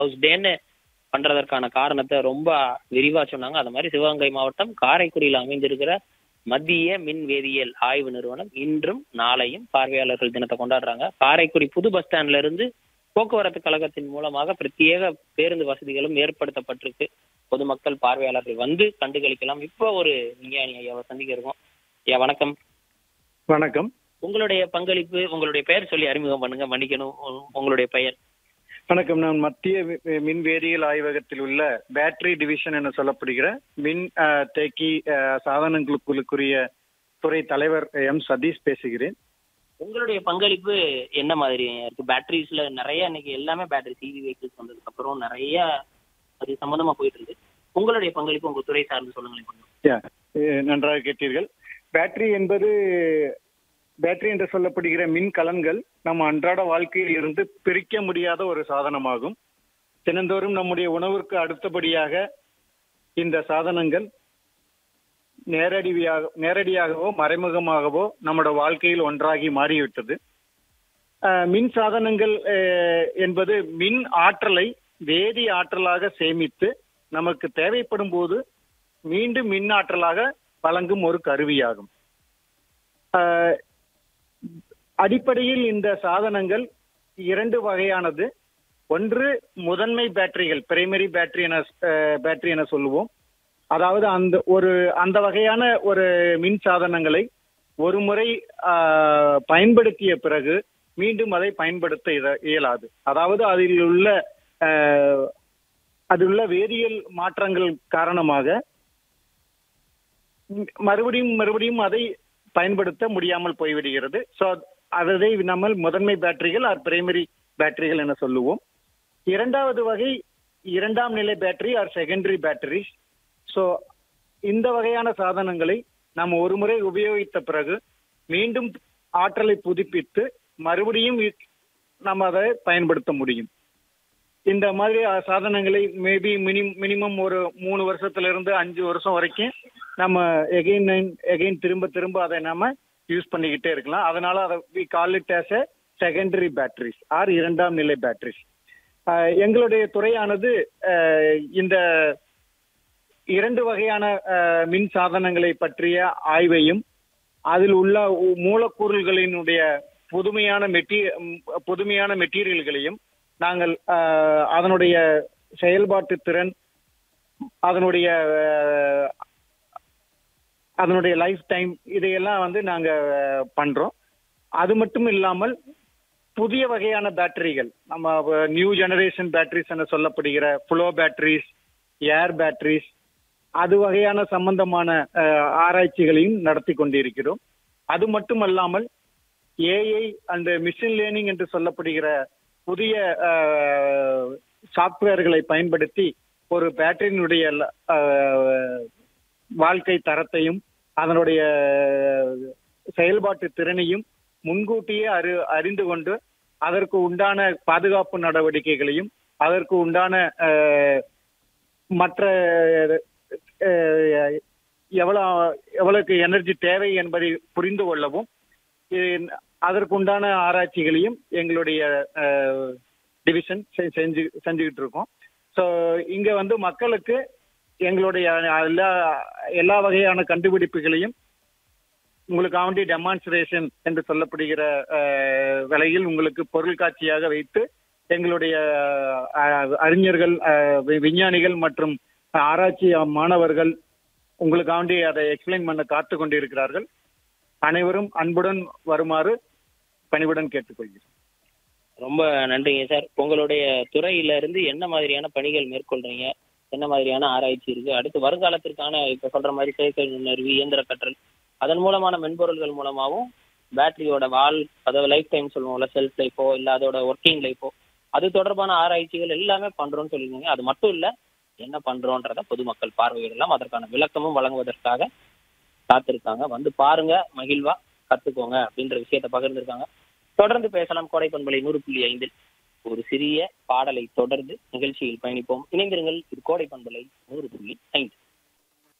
House டேன்னு பண்றதற்கான காரணத்தை ரொம்ப விரிவா சொன்னாங்க. அது மாதிரி சிவகங்கை மாவட்டம் காரைக்குடியில் அமைந்திருக்கிற மத்திய மின் வேதியியல் ஆய்வு நிறுவனம் இன்றும் நாளையும் பார்வையாளர்கள் தினத்தை கொண்டாடுறாங்க. காரைக்குடி புது பஸ் ஸ்டாண்ட்ல இருந்து போக்குவரத்து கழகத்தின் மூலமாக பிரத்யேக பேருந்து வசதிகளும் ஏற்படுத்தப்பட்டிருக்கு. பொதுமக்கள் பார்வையாளர்கள் வந்து கண்டுகளிக்கலாம். இப்போ ஒரு விஞ்ஞானி ஐயாவை சந்திக்க இருக்கோம். ஐயா வணக்கம். வணக்கம். உங்களுடைய பங்களிப்பு, உங்களுடைய பெயர் சொல்லி அறிமுகம் பண்ணுங்க. மன்னிக்கணும், உங்களுடைய பெயர். வணக்கம். நான் மத்திய மின் வேதியியல் ஆய்வகத்தில் உள்ள பேட்டரி டிவிஷன் என சொல்லப்படுகிற மின் தேக்கி சாதனங்களுக்குரிய துறை தலைவர் எம் சதீஷ் பேசுகிறேன். உங்களுடைய பங்களிப்பு என்ன மாதிரி இருக்கு? பேட்டரிஸ்ல நிறைய இன்னைக்கு எல்லாமே பேட்டரி சிவி வெஹிக்கிள்ஸ் வந்ததுக்கு அப்புறம் நிறைய அது சம்பந்தமா போயிட்டு இருக்கு. உங்களுடைய பங்களிப்பு உங்க துறை சார்ந்து சொல்லுங்களேன். நன்றாக கேட்டீர்கள். பேட்டரி என்று சொல்லப்படுகிற மின் கலன்கள் நம்ம அன்றாட வாழ்க்கையில் இருந்து பிரிக்க முடியாத ஒரு சாதனமாகும். தினந்தோறும் நம்முடைய உணவிற்கு அடுத்தபடியாக இந்த சாதனங்கள் நேரடியாகவோ மறைமுகமாகவோ நம்முடைய வாழ்க்கையில் ஒன்றாகி மாறிவிட்டது. மின் சாதனங்கள் என்பது மின் ஆற்றலை வேதி ஆற்றலாக சேமித்து நமக்கு தேவைப்படும் போது மீண்டும் மின் ஆற்றலாக வழங்கும் ஒரு கருவியாகும். அடிப்படையில் இந்த சாதனங்கள் இரண்டு வகையானது. ஒன்று முதன்மை பேட்டரிகள், பிரைமரி பேட்டரி என சொல்லுவோம். அதாவது அந்த வகையான ஒரு மின் சாதனங்களை ஒரு முறை பயன்படுத்திய பிறகு மீண்டும் அதை பயன்படுத்த இயலாது. அதாவது அதில் உள்ள வேதியியல் மாற்றங்கள் காரணமாக மறுபடியும் அதை பயன்படுத்த முடியாமல் போய்விடுகிறது. ஸோ அதை நம்ம முதன்மை பேட்டரிகள் ஆர் பிரைமரி பேட்டரிகள் என சொல்லுவோம். இரண்டாவது வகை இரண்டாம் நிலை battery R secondary battery. So இந்த வகையான சாதனங்களை நாம் ஒரு முறை உபயோகித்த பிறகு மீண்டும் ஆற்றலை புதுப்பித்து மறுபடியும் நம்ம அதை பயன்படுத்த முடியும். இந்த மாதிரி சாதனங்களை மேபி மினிமம் ஒரு 3 வருஷத்திலிருந்து 5 வருஷம் வரைக்கும் நம்ம எகைன் திரும்ப அதை நாம யூஸ் பண்ணிக்கிட்டே இருக்கலாம். அதனால அதை we call it as a secondary batteries R இரண்டாம் நிலை பேட்டரிஸ். எங்களுடைய துறையானது இந்த இரண்டு வகையான மின் சாதனங்களை பற்றிய ஆய்வையும் அதில் உள்ள மூலக்கூறுகளினுடைய புதுமையான மெட்டீரியல்களையும் நாங்கள் அதனுடைய செயல்பாட்டு திறன், அதனுடைய லைஃப் டைம் இதையெல்லாம் நாங்க பண்றோம். அது மட்டும் இல்லாமல் புதிய வகையான பேட்டரிகள், நம்ம நியூ ஜெனரேஷன் பேட்டரிஸ் என சொல்லப்படுகிற ஃப்ளோ பேட்டரிஸ், ஏர் பேட்டரிஸ், அது வகையான சம்பந்தமான ஆராய்ச்சிகளையும் நடத்தி கொண்டிருக்கிறோம். அது மட்டுமல்லாமல் ஏஐ அண்ட் மிஷின் லேர்னிங் என்று சொல்லப்படுகிற புதிய சாப்ட்வேர்களை பயன்படுத்தி ஒரு பேட்டரியினுடைய வாழ்க்கை தரத்தையும் அதனுடைய செயல்பாட்டு திறனையும் முன்கூட்டியே அறிந்து கொண்டு அதற்கு உண்டான பாதுகாப்பு நடவடிக்கைகளையும் அதற்கு உண்டான மற்ற எவ்வளவுக்கு எனர்ஜி தேவை என்பதை புரிந்து கொள்ளவும் அதற்குண்டான ஆராய்ச்சிகளையும் எங்களுடைய டிவிஷன் செஞ்சுக்கிட்டு இருக்கோம். ஸோ இங்க மக்களுக்கு எங்களுடைய எல்லா வகையான கண்டுபிடிப்புகளையும் உங்களுக்கு டெமான்ஸ்ட்ரேஷன் என்று சொல்லப்படுகிற விலையில் உங்களுக்கு பொருள் காட்சியாக வைத்து எங்களுடைய அறிஞர்கள், விஞ்ஞானிகள் மற்றும் ஆராய்ச்சி மாணவர்கள் உங்களுக்கு அதை எக்ஸ்பிளைன் பண்ண காத்து கொண்டிருக்கிறார்கள். அனைவரும் அன்புடன் வருமாறு பணிவுடன் கேட்டுக்கொள்கிறேன். ரொம்ப நன்றிங்க சார். உங்களுடைய துறையில இருந்து என்ன மாதிரியான பணிகள் மேற்கொள்றீங்க, என்ன மாதிரியான ஆராய்ச்சி இருக்கு, அடுத்து வருங்காலத்திற்கான இப்ப சொல்ற மாதிரி செயற்கை நுண்ணறிவு, இயந்திர கற்றல், அதன் மூலமான மென்பொருள்கள் மூலமாகவும் பேட்டரியோட அதாவது லைஃப் டைம் சொல்லுவோம்ல, செல்ஃப் லைஃபோ இல்லை அதோட ஒர்க்கிங் லைஃபோ, அது தொடர்பான ஆராய்ச்சிகள் எல்லாமே பண்றோம்னு சொல்லியிருந்தீங்க. அது மட்டும் இல்ல, என்ன பண்றோன்றத பொதுமக்கள் பார்வையிடலாம். அதற்கான விளக்கமும் வழங்குவதற்காக காத்திருக்காங்க. வந்து பாருங்க, மகிழ்வா கத்துக்கோங்க அப்படின்ற விஷயத்த பகிர்ந்திருக்காங்க. தொடர்ந்து பேசலாம். கோடை பண்பலை 100.5 ஒரு சிறிய பாடலை தொடர்ந்து நிகழ்ச்சியில் பயணிப்போம். இணைந்திருங்கள். இது கோடை பண்பலை 100.5.